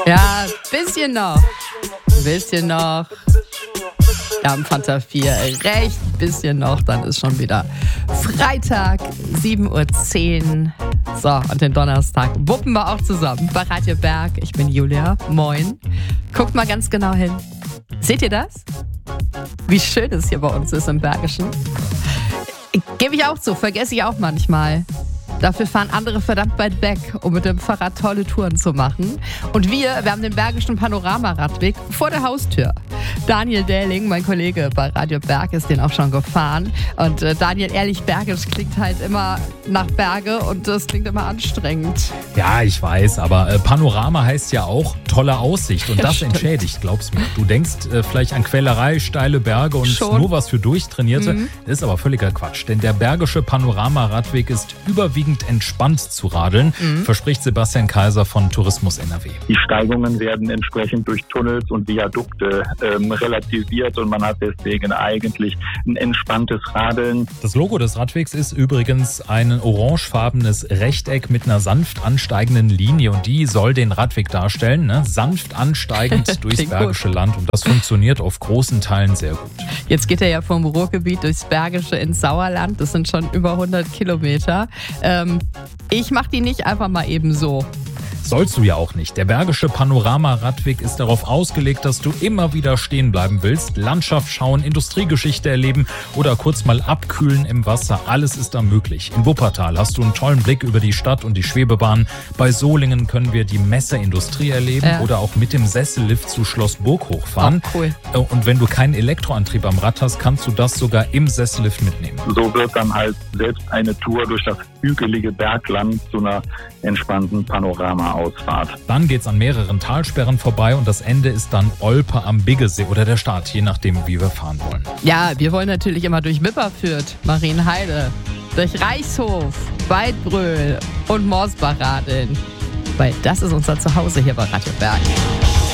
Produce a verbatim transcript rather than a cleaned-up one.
Ja, bisschen noch. Bisschen noch. Ja, am Fanta vier recht bisschen noch. Dann ist schon wieder Freitag, sieben Uhr zehn. So, und den Donnerstag wuppen wir auch zusammen bei Radio Berg. Ich bin Julia. Moin. Guckt mal ganz genau hin. Seht ihr das? Wie schön es hier bei uns ist im Bergischen. Gebe ich auch zu, vergesse ich auch manchmal. Dafür fahren andere verdammt weit weg, um mit dem Fahrrad tolle Touren zu machen. Und wir, wir haben den Bergischen Panoramaradweg vor der Haustür. Daniel Dähling, mein Kollege bei Radio Berg, ist den auch schon gefahren. Und äh, Daniel, ehrlich, Bergisch klingt halt immer nach Berge und das klingt immer anstrengend. Ja, ich weiß, aber äh, Panorama heißt ja auch tolle Aussicht und das Stimmt. entschädigt, glaub's mir. Du denkst äh, vielleicht an Quälerei, steile Berge und Schon. nur was für Durchtrainierte. Mhm. Ist aber völliger Quatsch, denn der Bergische Panoramaradweg ist überwiegend entspannt zu radeln, Mhm. verspricht Sebastian Kaiser von Tourismus N R W. Die Steigungen werden entsprechend durch Tunnels und Viadukte ähm, relativiert und man hat deswegen eigentlich ein entspanntes Radeln. Das Logo des Radwegs ist übrigens ein orangefarbenes Rechteck mit einer sanft ansteigenden Linie und die soll den Radweg darstellen, ne? Sanft ansteigend durchs Klingt gut. Bergische Land und das funktioniert auf großen Teilen sehr gut. Jetzt geht er ja vom Ruhrgebiet durchs Bergische ins Sauerland. Das sind schon über hundert Kilometer. Ähm, ich mache die nicht einfach mal eben so. Sollst du ja auch nicht. Der Bergische Panorama-Radweg ist darauf ausgelegt, dass du immer wieder stehen bleiben willst, Landschaft schauen, Industriegeschichte erleben oder kurz mal abkühlen im Wasser. Alles ist da möglich. In Wuppertal hast du einen tollen Blick über die Stadt und die Schwebebahn. Bei Solingen können wir die Messeindustrie erleben Ja. oder auch mit dem Sessellift zu Schloss Burg hochfahren. Oh, cool. Und wenn du keinen Elektroantrieb am Rad hast, kannst du das sogar im Sessellift mitnehmen. So wird dann halt selbst eine Tour durch das hügelige Bergland zu einer entspannten Panorama-Ausfahrt. Dann geht's an mehreren Talsperren vorbei und das Ende ist dann Olpe am Biggesee oder der Start, je nachdem, wie wir fahren wollen. Ja, wir wollen natürlich immer durch Wipperfürth, Marienheide, durch Reichshof, Weidbröl und Morsbach radeln. Weil das ist unser Zuhause hier bei Radio Berg.